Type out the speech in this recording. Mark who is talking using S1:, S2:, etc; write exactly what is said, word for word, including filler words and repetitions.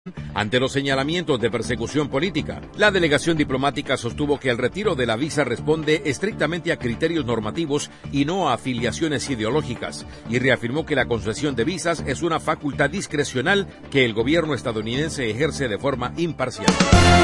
S1: Ante los señalamientos de persecución política, la delegación diplomática sostuvo que el retiro de la visa responde estrictamente a criterios normativos y no a afiliaciones ideológicas, y reafirmó que la concesión de visas es una facultad discrecional que el gobierno estadounidense ejerce de forma imparcial.